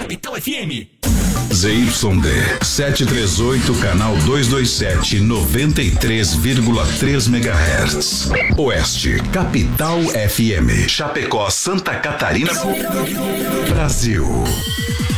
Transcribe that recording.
Capital FM. ZYD 738, canal 227, 93,3 MHz. Oeste, Capital FM. Chapecó, Santa Catarina, Brasil.